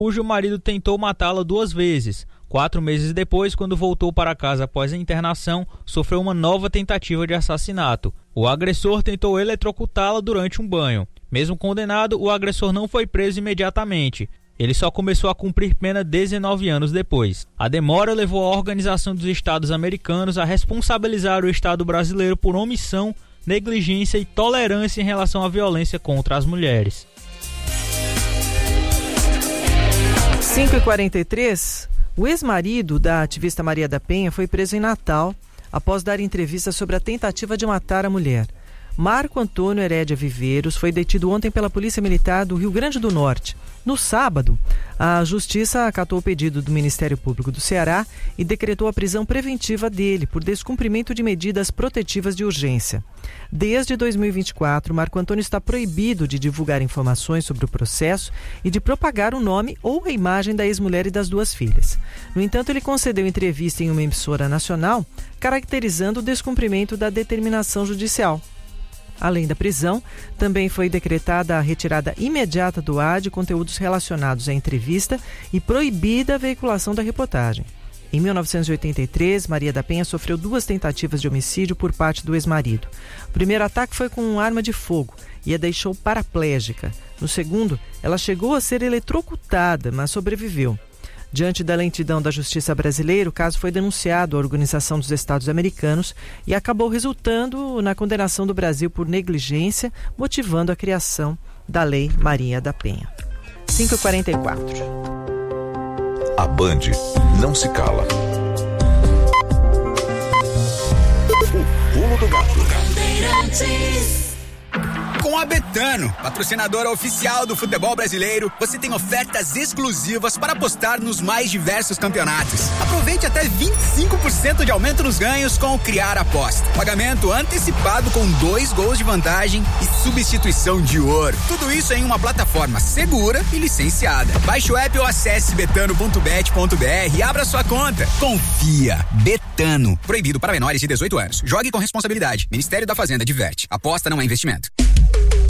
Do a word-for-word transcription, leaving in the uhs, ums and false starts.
cujo marido tentou matá-la duas vezes. Quatro meses depois, quando voltou para casa após a internação, sofreu uma nova tentativa de assassinato. O agressor tentou eletrocutá-la durante um banho. Mesmo condenado, o agressor não foi preso imediatamente. Ele só começou a cumprir pena dezenove anos depois. A demora levou a Organização dos Estados Americanos a responsabilizar o Estado brasileiro por omissão, negligência e tolerância em relação à violência contra as mulheres. cinco e quarenta e três, o ex-marido da ativista Maria da Penha foi preso em Natal após dar entrevista sobre a tentativa de matar a mulher. Marco Antônio Herédia Viveiros foi detido ontem pela Polícia Militar do Rio Grande do Norte. No sábado, a Justiça acatou o pedido do Ministério Público do Ceará e decretou a prisão preventiva dele por descumprimento de medidas protetivas de urgência. Desde dois mil e vinte e quatro, Marco Antônio está proibido de divulgar informações sobre o processo e de propagar o nome ou a imagem da ex-mulher e das duas filhas. No entanto, ele concedeu entrevista em uma emissora nacional, caracterizando o descumprimento da determinação judicial. Além da prisão, também foi decretada a retirada imediata do ar de conteúdos relacionados à entrevista e proibida a veiculação da reportagem. Em mil novecentos e oitenta e três, Maria da Penha sofreu duas tentativas de homicídio por parte do ex-marido. O primeiro ataque foi com uma arma de fogo e a deixou paraplégica. No segundo, ela chegou a ser eletrocutada, mas sobreviveu. Diante da lentidão da justiça brasileira, o caso foi denunciado à Organização dos Estados Americanos e acabou resultando na condenação do Brasil por negligência, motivando a criação da Lei Maria da Penha. cinco e quarenta e quatro. A Band não se cala. O pulo do gato. Com a Betano, patrocinadora oficial do futebol brasileiro, você tem ofertas exclusivas para apostar nos mais diversos campeonatos. Aproveite até vinte e cinco por cento de aumento nos ganhos com o Criar Aposta. Pagamento antecipado com dois gols de vantagem e substituição de ouro. Tudo isso em uma plataforma segura e licenciada. Baixe o app ou acesse betano ponto bet ponto br e abra sua conta. Confia. Betano. Proibido para menores de dezoito anos. Jogue com responsabilidade. Ministério da Fazenda adverte. Aposta não é investimento.